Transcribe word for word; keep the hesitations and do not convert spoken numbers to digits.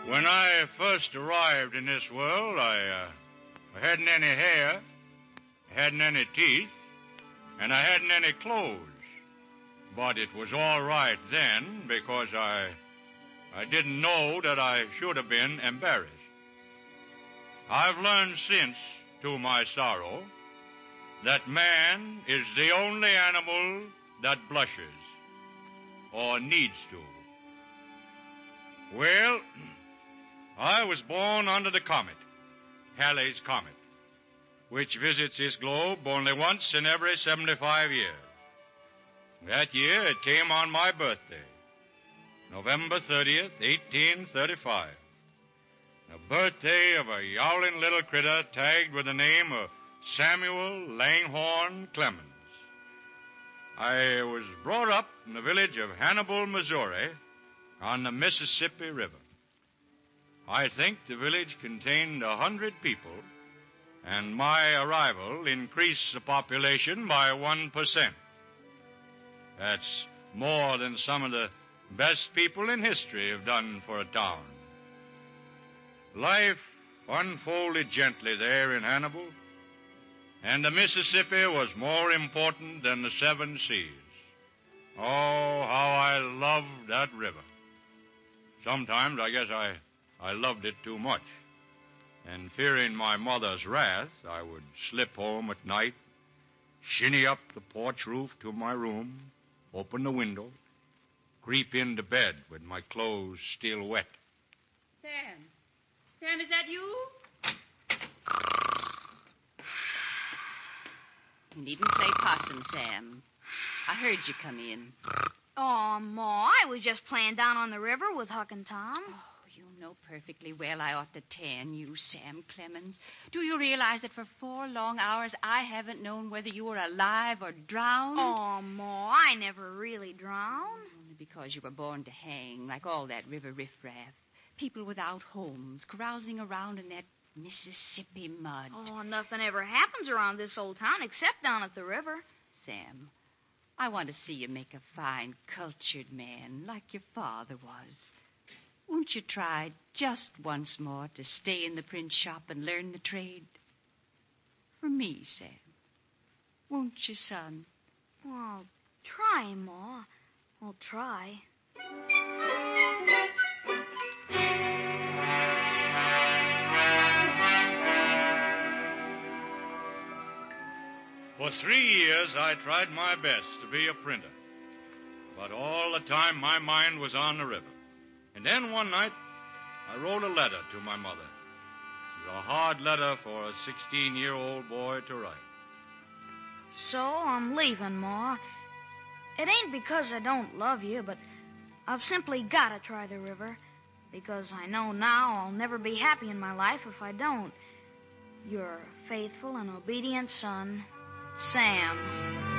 When I first arrived in this world, I uh, hadn't any hair, hadn't any teeth, and I hadn't any clothes. But it was all right then because I, I didn't know that I should have been embarrassed. I've learned since, to my sorrow, that man is the only animal that blushes or needs to. Well, I was born under the comet, Halley's Comet, which visits this globe only once in every seventy-five years. That year it came on my birthday, November thirtieth, eighteen thirty-five. The birthday of a yowling little critter tagged with the name of Samuel Langhorne Clemens. I was brought up in the village of Hannibal, Missouri, on the Mississippi River. I think the village contained a hundred people, and my arrival increased the population by one percent. That's more than some of the best people in history have done for a town. Life unfolded gently there in Hannibal, and the Mississippi was more important than the seven seas. Oh, how I loved that river. Sometimes I guess I, I loved it too much. And fearing my mother's wrath, I would slip home at night, shinny up the porch roof to my room, open the window, creep into bed with my clothes still wet. Sam. Sam, is that you? You needn't play possum, Sam. I heard you come in. Oh, Ma, I was just playing down on the river with Huck and Tom. Oh, you know perfectly well I ought to tan you, Sam Clemens. Do you realize that for four long hours I haven't known whether you were alive or drowned? Oh, Ma, I never really drowned. Only because you were born to hang, like all that river riffraff. People without homes, carousing around in that Mississippi mud. Oh, nothing ever happens around this old town except down at the river. Sam, I want to see you make a fine, cultured man like your father was. Won't you try just once more to stay in the print shop and learn the trade? For me, Sam. Won't you, son? Well, I'll try, Ma. I'll try. For three years, I tried my best to be a printer. But all the time, my mind was on the river. And then one night, I wrote a letter to my mother. It was a hard letter for a sixteen-year-old boy to write. So I'm leaving, Ma. It ain't because I don't love you, but I've simply got to try the river. Because I know now I'll never be happy in my life if I don't. Your faithful and obedient son, Sam.